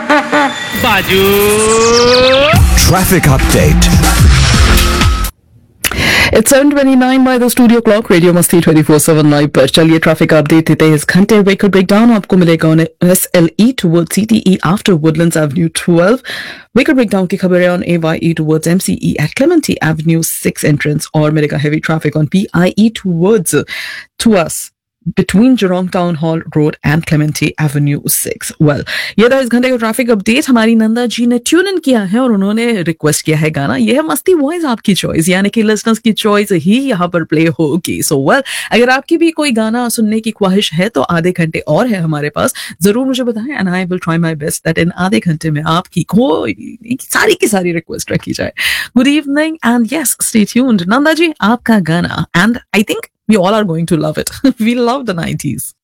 बाजू Traffic update. It's 7:29 by the studio clock. Radio Masti 24/7 live पर चलिए traffic update देते हैं इस घंटे. व्हीकल ब्रेकडाउन आपको मिलेगा on SLE towards CTE after Woodlands Avenue 12. Vehicle breakdown की खबर है on AYE towards MCE at Clementi Avenue 6 entrance और मिलेगा heavy traffic on PIE towards Tuas between Geelong Town Hall Road and Clementi Avenue 6. Well, ये था इस घंटे का ट्रैफिक अपडेट. हमारी नंदा जी ने ट्यून इन किया है और उन्होंने रिक्वेस्ट किया है गाना. ये है मस्ती वॉइस आपकी चॉइस, यानी कि लिसनर्स की चॉइस ही यहाँ पर प्ले होगी. सो वेल, अगर आपकी भी कोई गाना सुनने की ख्वाहिश है तो आधे घंटे और है हमारे पास, जरूर मुझे बताएं and I will try my best that in आधे घंटे में आपकी कोई सारी की सारी रिक्वेस्ट रखी जाए. Good evening and yes, stay tuned. Nanda ji, आपका गाना, and I think we all are going to love it. We love the 90s.